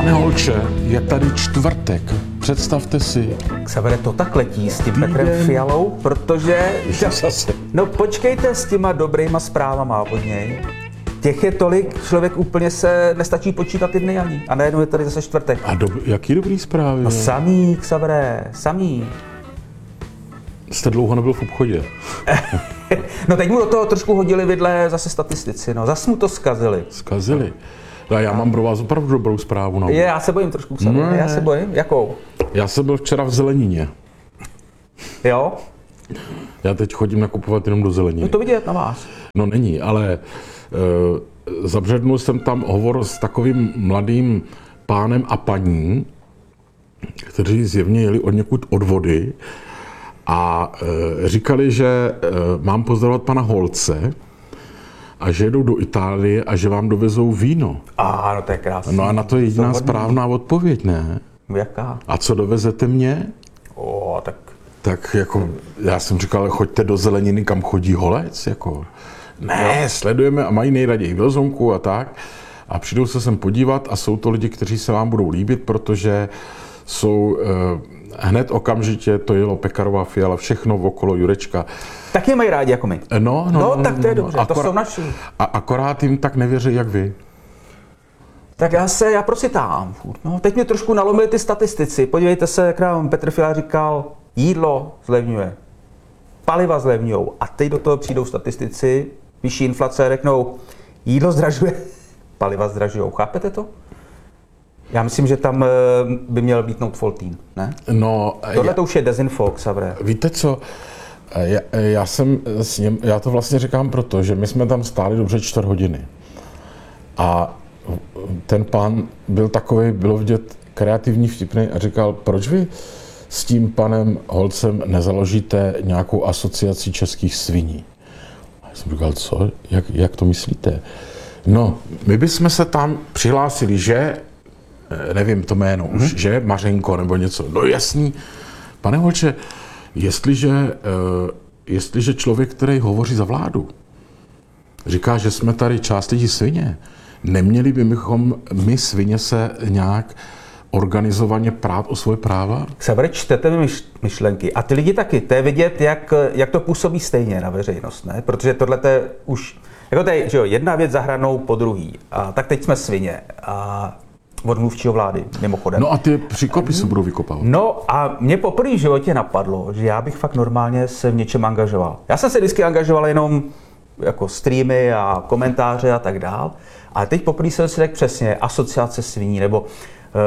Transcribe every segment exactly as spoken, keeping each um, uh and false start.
Pane Holče, je tady čtvrtek. Představte si. Xavere, to tak letí s tím Petrem Fialou, protože... Zase. No počkejte s těma dobrýma zprávama od něj. Těch je tolik, člověk úplně se nestačí počítat ty dny ani. A najednou je tady zase čtvrtek. A do, jaký dobrý zprávy? No samý, Xavere, samý. Jste dlouho nebyl v obchodě. No teď mu do toho trošku hodili vidle zase statistici, no. Zas mu to zkazili. Zkazili. No, já mám pro vás opravdu dobrou zprávu. No. Je, já se bojím trošku, Xavere, Ne. já se bojím. Jakou? Já jsem byl včera v Zelenině. Jo? Já teď chodím nakupovat jenom do Zeleniny. Je to vidět na vás. No není, ale e, zabřednul jsem tam hovor s takovým mladým pánem a paní, kteří zjevně jeli od někud od vody a e, říkali, že e, mám pozdravovat pana Holce a že jedou do Itálie a že vám dovezou víno. A no to je krásný. No a na to je jediná To správná odpověď, ne? Jaká? A co dovezete mě? O, tak... Tak jako, já jsem říkal, choďte do Zeleniny, kam chodí Holec, jako. Ne, jo. Sledujeme a mají nejraději Vilzonku a tak. A přijdou se sem podívat a jsou to lidi, kteří se vám budou líbit, protože jsou eh, hned okamžitě, to jelo Pekarová, Fiala, všechno okolo Jurečka. Tak je mají rádi jako my. No, no, No, tak to je dobře, akorát, to jsou naši. A akorát jim tak nevěří, jak vy. Tak já se, já prositám furt. No, teď mě trošku nalomili ty statistici. Podívejte se, jak nám Petr Fiala říkal, jídlo zlevňuje, paliva zlevňujou a teď do toho přijdou statistici, vyšší inflace, řeknou, jídlo zdražuje, paliva zdražujou. Chápete to? Já myslím, že tam by měl být Foltín, ne? No, Tohle já, to už je dezinfo, Xavere. víte co, já, já, jsem s ním, já to vlastně říkám proto, že my jsme tam stáli dobře čtvrt hodiny. A ten pán byl takový, bylo vidět kreativní, vtipný a říkal, proč vy s tím panem Holcem nezaložíte nějakou asociaci českých sviní? A já jsem říkal, co? Jak, jak to myslíte? No, my bychom se tam přihlásili, že, nevím to jméno už, hmm. že Mařenko nebo něco. No jasný. Pane Holče, jestliže, jestliže člověk, který hovoří za vládu, říká, že jsme tady část lidí svině, neměli bychom my svině se nějak organizovaně prát o svoje práva? Xavere, čtete mi myšlenky. A ty lidi taky. To je vidět, jak, jak to působí stejně na veřejnost, ne? Protože tohle je už... Jako to je, že jo, jedna věc za hranou po druhý. A tak teď jsme svině. A od mluvčího vlády, mimochodem. No a ty příkopy se budou vykopávat. No a mě poprvé v životě napadlo, že já bych fakt normálně se v něčem angažoval. Já jsem se vždycky angažoval jenom jako streamy a komentáře a tak dál. Ale teď poprvé jsem si řekl přesně asociace sviní, nebo uh,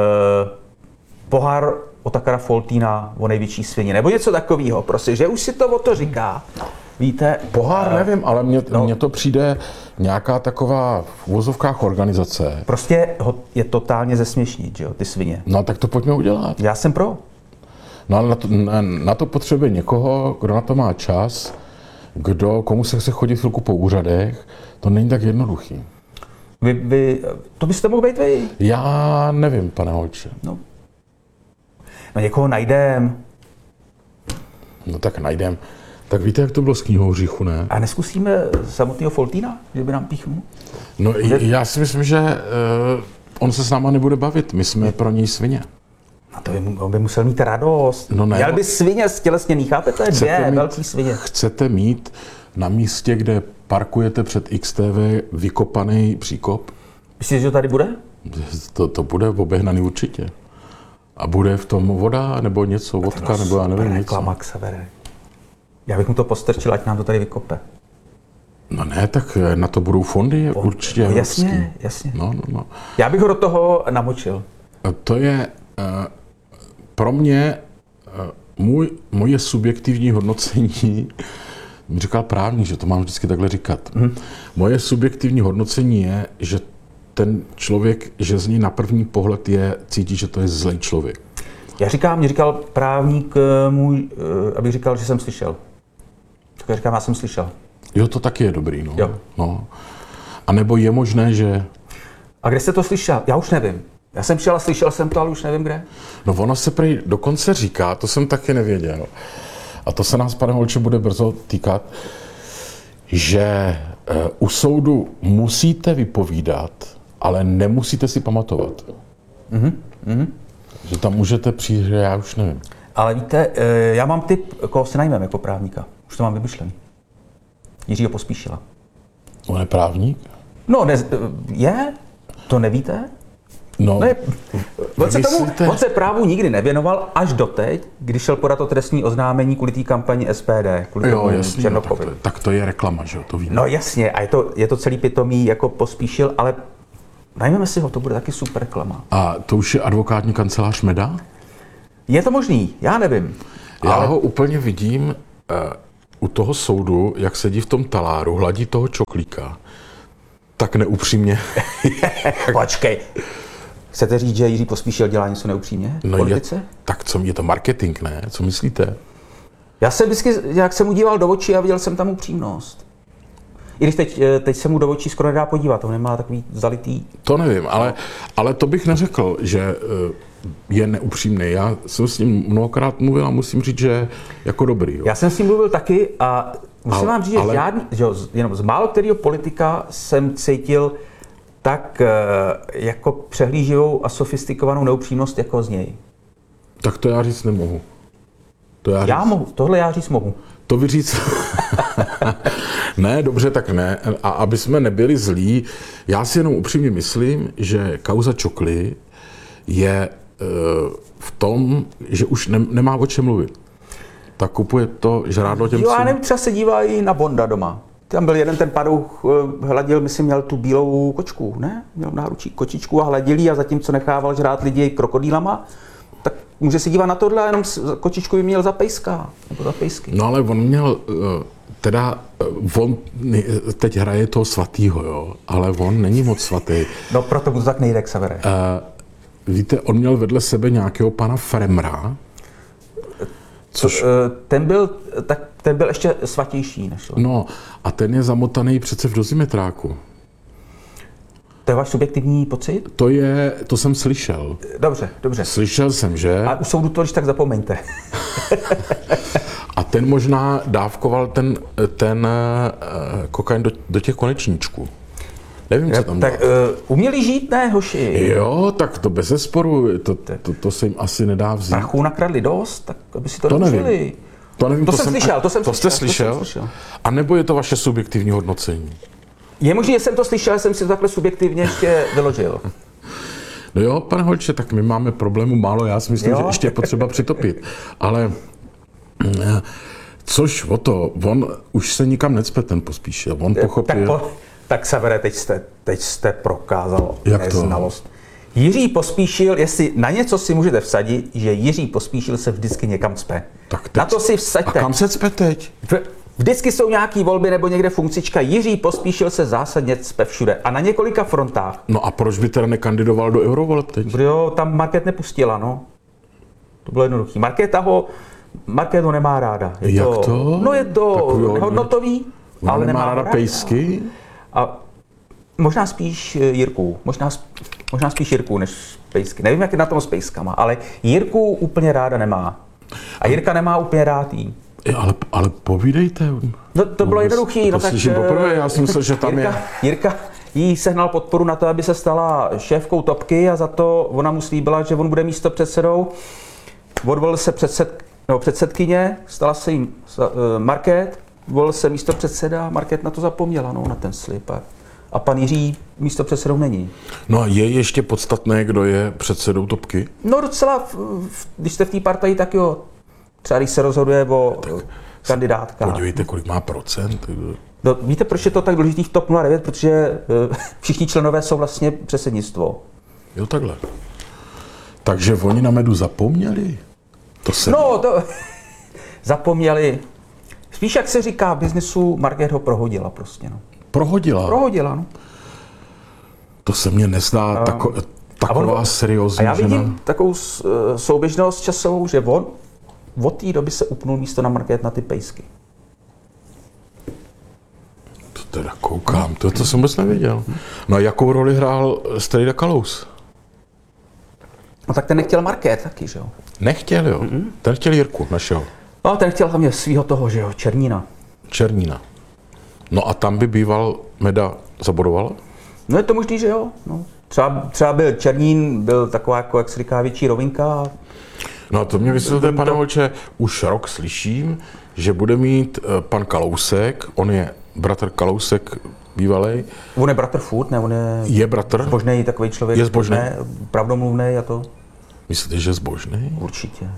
pohár Otakara Foltína o největší svině, nebo něco takového, prostě, že už si to o to říká. Víte? Pohár uh, nevím, ale mně no, to přijde nějaká taková v uvozovkách organizace. Prostě ho je totálně zesměšnit, že jo, ty svině. No tak to pojďme udělat. Já jsem pro. No ale na to, na, na to potřebuje někoho, kdo na to má čas, kdo, komu se chce chodit chvilku po úřadech, to není tak jednoduchý. Vy, vy, to byste mohl být vy. Já nevím, pane Holče. No, no někoho najdem. No tak najdem. Tak víte, jak to bylo s knihou Říchu, ne? A neskusíme samotného Foltína, že by nám píchnul? No já si myslím, že uh, on se s náma nebude bavit, my jsme pro něj svině. No to by, on by musel mít radost. No ne. Měl by svině stělesněný, chápete? Dvě mít, velký svině. Chcete mít na místě, kde parkujete před X T V, vykopaný příkop? Myslíte, že to tady bude? To, to bude obehnaný určitě. A bude v tom voda, nebo něco, vodka, nebo já nevím, něco. Reklama, Xavere. Já bych mu to postrčil, ať nám to tady vykope. No ne, tak na to budou fondy, O, určitě. No, jasně, evropský. jasně. No, no, no. Já bych ho do toho namočil. To je uh, pro mě uh, můj, moje subjektivní hodnocení, mi říkal právník, že to mám vždycky takhle říkat. Hmm. Moje subjektivní hodnocení je, že ten člověk, že z něj na první pohled je, cítí, že to je zlej člověk. Já říkám, mě říkal právník můj, abych říkal, že jsem slyšel. Tak já říkám, já jsem slyšel. Jo, to taky je dobrý, no. Jo. no. A nebo je možné, že... A kde jste to slyšel? Já už nevím. Já jsem šel a slyšel jsem to, ale už nevím kde. No ono se prý dokonce říká, to jsem taky nevěděl. A to se nás, pane Holče, bude brzo týkat, že u soudu musíte vypovídat, ale nemusíte si pamatovat. Mm-hmm. Že tam můžete přijít, že já už nevím. Ale víte, já mám tip, koho si najmeme jako právníka. Už to mám vymyšlený. Jiřího Pospíšila. On je právník? No, ne, je? To nevíte? No, Ne, on, se tomu, myslíte? on se právu nikdy nevěnoval až doteď, když šel podat to trestní oznámení kvůli té kampani S P D, kvůli Jo, tomu jasně, no, tak, Černochovi. to, tak to je reklama, že jo, to vím. No jasně, a je to, je to celý pitomý, jako Pospíšil, ale najmeme si ho, to bude taky super reklama. A to už je advokátní kancelář Meda? Je to možný, já nevím. Já ale... ho úplně vidím uh, u toho soudu, jak sedí v tom taláru, hladí toho čoklíka. Tak neupřímně. Počkej. Chcete říct, že Jiří Pospíšil dělá něco neupřímně v No politice? je, tak co, je to marketing, ne? Co myslíte? Já jsem vždycky, jak jsem mu díval do očí a viděl jsem tam upřímnost. I když teď, teď se mu do očí skoro nedá podívat, on nemá takový zalitý... To nevím, ale, ale to bych neřekl, že uh, je neupřímný. Já jsem s ním mnohokrát mluvil a musím říct, že jako dobrý. Jo. Já jsem s ním mluvil taky a musím Ale- vám říct, že ale- žádný, že jo, z- jenom z málo kterého politika jsem cítil tak eh, jako přehlíživou a sofistikovanou neupřímnost jako z něj. Tak to já říct nemohu. To já, Já říct, mohu, tohle já říct mohu. to vy říct... Ne, dobře, tak ne. A aby jsme nebyli zlí, já si jenom upřímně myslím, že kauza Čokly je uh, v tom, že už ne, nemá o čem mluvit. Tak kupuje to žrádlo těm Jo, já psům. nevím, třeba se dívá i na Bonda doma. Tam byl jeden ten padouch, eh, hladil, myslím, měl tu bílou kočku, ne? Měl v náručí kočičku a hladil ji a zatímco nechával žrát lidi krokodýlama, tak může se dívat na tohle a jenom s- kočičku by měl za pejska, nebo za pejsky. No ale on měl, uh, teda, uh, on ne- teď hraje toho svatýho, jo, ale on není moc svatý. No proto mu to tak nejde, Xavere. Uh, víte, on měl vedle sebe nějakého pana Fremra, což... Eh, Ten byl, tak ten byl ještě svatější než on. No, a ten je zamotaný přece v dozimetráku. To je váš subjektivní pocit? To je, to jsem slyšel. Dobře, dobře. Slyšel jsem, že? A u soudu to, když tak zapomeňte. A ten možná dávkoval ten, ten uh, kokain do, do těch konečníčků. Nevím, co tam Tak bylo. uh, uměli žít, ne, hoši? Jo, tak to bez zesporu, to, to, to se jim asi nedá vzít. Prachů nakradli dost, tak aby si to, To dožili. nevím. To, nevím, To jsem slyšel, to jsem to jste slyšel, to slyšel? jsem slyšel. A nebo je to vaše subjektivní hodnocení? Je možné, že jsem to slyšel, že jsem si to takhle subjektivně ještě vyložil. No jo, pane Holče, tak my máme problémů málo, já si myslím, Jo. že ještě je potřeba přitopit. Ale eh, což o to, on už se nikam necpe, ten Pospíšil. On Tak, pochopil... po, tak Savere, teď jste, teď jste prokázal Jak to? neznalost. Jiří Pospíšil, jestli na něco si můžete vsadit, že Jiří Pospíšil se vždycky někam cpe. Tak teď- Na to si A vsaďte. kam se cpe teď? V- Vždycky jsou nějaký volby nebo někde funkcička. Jiří Pospíšil se zásadně cpe všude a na několika frontách. No a proč by teda nekandidoval do eurovoleb teď? Jo, tam Market nepustila, no. To bylo jednoduché. Markéta ho, Market ho nemá ráda. Je Jak to? No je to Takový nehodnotový, Ona ale nemá nemá ráda ho pejsky? A možná spíš eh, Jirku, možná, sp- možná spíš Jirku než pejsky. Nevím, jak je na tom s pejskama, ale Jirku úplně ráda nemá. A Jirka nemá úplně rád jí. Je, ale, ale povídejte. No, to bylo jednoduchý. To No, tak, slyším eh, poprvé, já jsem myslel, že tam Jirka, je... Jirka jí sehnal podporu na to, aby se stala šéfkou Topky a za to ona mu slíbila, že on bude místo předsedou. Odvolil se předsed, no, předsedkyně, stala se jim uh, Market, volil se místo předseda, Market na to zapomněla, no, na ten slib. A, a pan Jiří místo předsedou není. No a je ještě podstatné, kdo je předsedou Topky? No docela, v, v, když jste v té partaji, tak jo, třeba když se rozhoduje o kandidátkách. Podívejte, kolik má procent. No, víte, proč je to tak důležitý v TOP nula devět? Protože uh, všichni členové jsou vlastně předsednictvo. Jo, takhle. Takže oni na Medu zapomněli? To se... No, to zapomněli. Spíš, jak se říká v biznisu, Market ho prohodila prostě, no. Prohodila. Prohodila, no. To se mně nezdá tako, taková on- seriózní A já žena. vidím takovou s- eh, souběžnost časovou, že on od té doby se upnul místo na Market na ty pejsky. To teda koukám, to, to jsem vůbec nevěděl. No a jakou roli hrál Strejda Kalous? No tak ten nechtěl Market taky, že jo. Nechtěl, jo. Mm-hmm. Ten chtěl Jirku, našeho. No, ten chtěl hlavně svýho toho, že jo, Černína. Černína. No a tam by býval Meda zabodovala? No je to možný, že jo. No. Třeba, třeba byl Černín, byl taková, jako, jak se říká, větší rovinka. No to mě vysvětlete, pane Holče, už rok slyším, že bude mít uh, pan Kalousek, on je bratr Kalousek bývalej. On je bratr furt, ne? On je, je bratr? Zbožnej takový člověk. Je zbožný? Ne, pravdomluvnej a to. Myslíte, že zbožný? Určitě.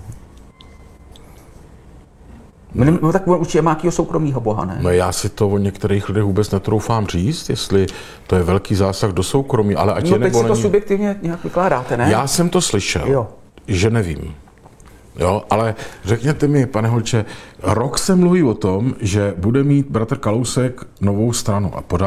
No, tak on určitě má nějakého soukromého boha, ne? No já si to o některých lidech vůbec netroufám říct, jestli to je velký zásah do soukromí, ale ať no, je nebo teď si to není. subjektivně nějak vykládáte, ne? Já jsem to slyšel, Jo. že nevím. Jo, ale řekněte mi, pane Holče, rok se mluví o tom, že bude mít bratr Kalousek novou stranu a pořád